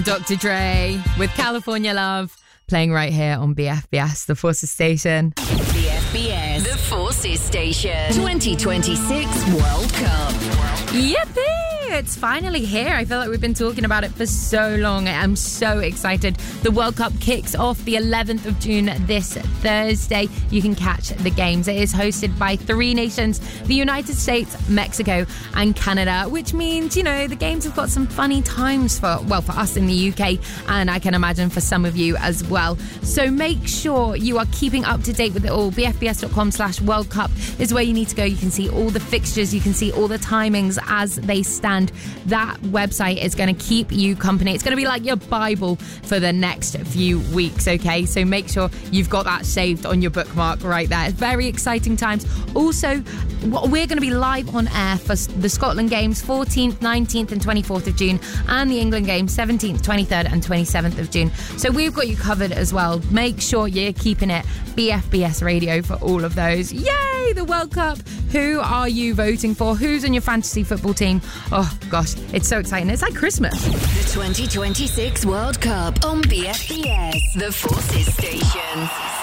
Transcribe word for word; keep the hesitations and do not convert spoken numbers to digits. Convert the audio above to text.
Doctor Dre with California Love, playing right here on B F B S, the Forces Station. B F B S, the Forces Station. twenty twenty-six World Cup. Yippee! It's finally here. I feel like we've been talking about it for so long. I'm so excited. The World Cup kicks off the eleventh of June this Thursday. You can catch the games. It is hosted by three nations, the United States, Mexico and Canada, which means, you know, the games have got some funny times for, well, for us in the U K, and I can imagine for some of you as well. So make sure you are keeping up to date with it all. B F B S dot com slash World Cup is where you need to go. You can see all the fixtures. You can see all the timings as they stand. That website is going to keep you company. It's going to be like your Bible for the next few weeks, okay? So make sure you've got that saved on your bookmark right there. It's very exciting times. Also, we're going to be live on air for the Scotland games, fourteenth, nineteenth and twenty-fourth of June, and the England games, seventeenth, twenty-third and twenty-seventh of June. So we've got you covered as well. Make sure you're keeping it B F B S Radio for all of those. Yay, the World Cup. Who are you voting for? Who's on your fantasy football team? Oh, gosh, it's so exciting. It's like Christmas. The twenty twenty-six World Cup on B F B S, the Forces Station.